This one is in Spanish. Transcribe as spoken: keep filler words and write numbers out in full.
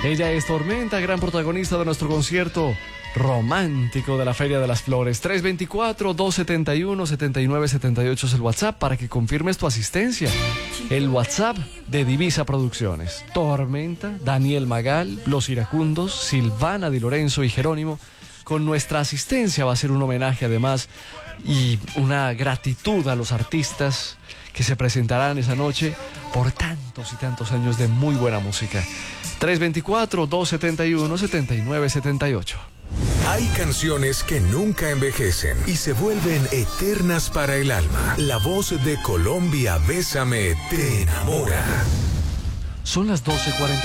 Ella es Tormenta, gran protagonista de nuestro concierto romántico de la Feria de las Flores. tres dos cuatro, dos siete uno, siete nueve siete ocho es el WhatsApp para que confirmes tu asistencia. El WhatsApp de Divisa Producciones. Tormenta, Daniel Magal, Los Iracundos, Silvana Di Lorenzo y Jerónimo. Con nuestra asistencia va a ser un homenaje además y una gratitud a los artistas que se presentarán esa noche por tantos y tantos años de muy buena música. tres dos cuatro, dos siete uno, siete nueve siete ocho. Hay canciones que nunca envejecen y se vuelven eternas para el alma. La voz de Colombia, Bésame, te enamora. Son las doce cuarenta.